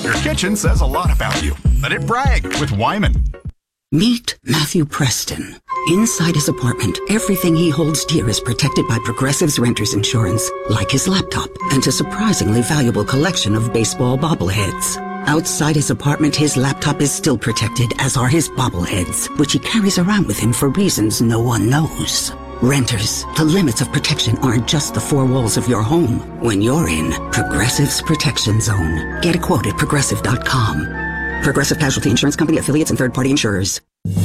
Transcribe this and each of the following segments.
Baker's Kitchen says a lot about you. Let it brag with Wyman. Meet Matthew Preston. Inside his apartment, everything he holds dear is protected by Progressive's Renter's Insurance, like his laptop and a surprisingly valuable collection of baseball bobbleheads. Outside his apartment, his laptop is still protected, as are his bobbleheads, which he carries around with him for reasons no one knows. Renters, the limits of protection aren't just the four walls of your home. When you're in Progressive's Protection Zone, get a quote at Progressive.com. Progressive Casualty Insurance Company, affiliates, and third-party insurers.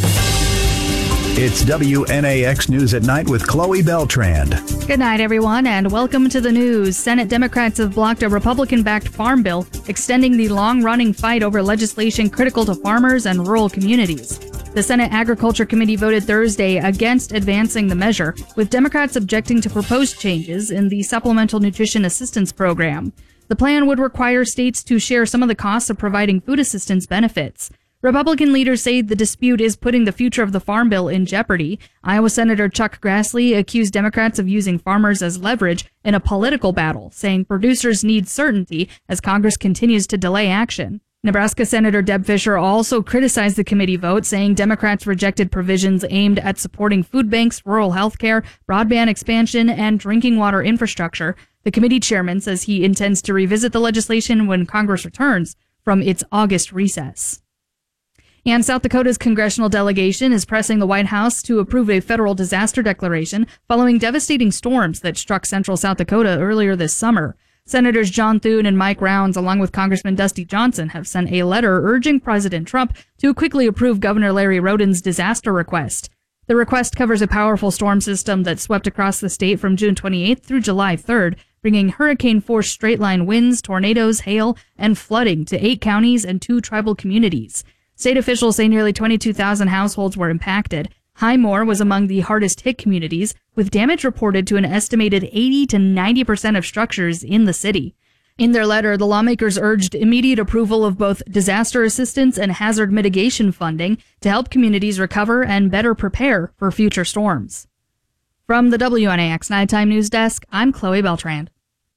It's WNAX News at Night with Chloe Beltrand. Good night, everyone, and welcome to the news. Senate Democrats have blocked a Republican-backed farm bill extending the long-running fight over legislation critical to farmers and rural communities. The Senate Agriculture Committee voted Thursday against advancing the measure, with Democrats objecting to proposed changes in the Supplemental Nutrition Assistance Program. The plan would require states to share some of the costs of providing food assistance benefits. Republican leaders say the dispute is putting the future of the Farm Bill in jeopardy. Iowa Senator Chuck Grassley accused Democrats of using farmers as leverage in a political battle, saying producers need certainty as Congress continues to delay action. Nebraska Senator Deb Fischer also criticized the committee vote, saying Democrats rejected provisions aimed at supporting food banks, rural health care, broadband expansion, and drinking water infrastructure. The committee chairman says he intends to revisit the legislation when Congress returns from its August recess. And South Dakota's congressional delegation is pressing the White House to approve a federal disaster declaration following devastating storms that struck central South Dakota earlier this summer. Senators John Thune and Mike Rounds, along with Congressman Dusty Johnson, have sent a letter urging President Trump to quickly approve Governor Larry Roden's disaster request. The request covers a powerful storm system that swept across the state from June 28th through July 3rd, bringing hurricane-force straight-line winds, tornadoes, hail, and flooding to 8 counties and 2 tribal communities. State officials say nearly 22,000 households were impacted. Highmore was among the hardest-hit communities, with damage reported to an estimated 80 to 90% of structures in the city. In their letter, the lawmakers urged immediate approval of both disaster assistance and hazard mitigation funding to help communities recover and better prepare for future storms. From the WNAX Nighttime News Desk, I'm Chloe Beltrand.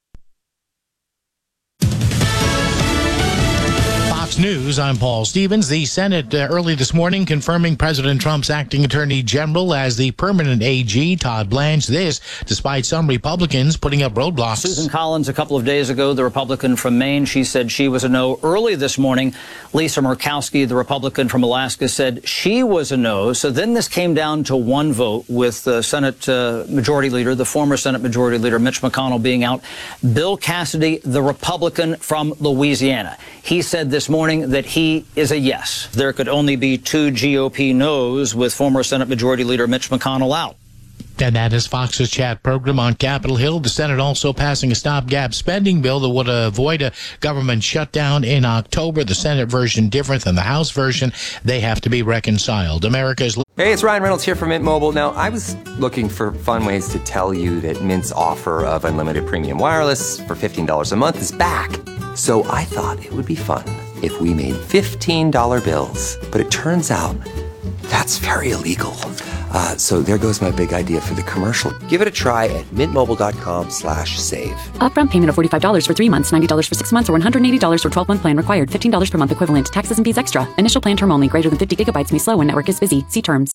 News, I'm Paul Stevens. The Senate early this morning confirming President Trump's acting attorney general as the permanent AG, Todd Blanche. This, despite some Republicans putting up roadblocks. Susan Collins, a couple of days ago, the Republican from Maine, she said she was a no. Early this morning, Lisa Murkowski, the Republican from Alaska, said she was a no. So then this came down to one vote with the Senate Majority Leader, the former Senate Majority Leader Mitch McConnell being out. Bill Cassidy, the Republican from Louisiana. He said this morning that he is a yes. There could only be 2 GOP no's with former Senate Majority Leader Mitch McConnell out. And that is Fox's chat program on Capitol Hill. The Senate also passing a stopgap spending bill that would avoid a government shutdown in October. The Senate version different than the House version. They have to be reconciled. America's... Hey, it's Ryan Reynolds here from Mint Mobile. Now, I was looking for fun ways to tell you that Mint's offer of unlimited premium wireless for $15 a month is back. So I thought it would be fun if we made $15 bills. But it turns out that's very illegal. So there goes my big idea for the commercial. Give it a try at mintmobile.com/save. Upfront payment of $45 for 3 months, $90 for 6 months, or $180 for 12-month plan required. $15 per month equivalent. Taxes and fees extra. Initial plan term only. Greater than 50 gigabytes may slow when network is busy. See terms.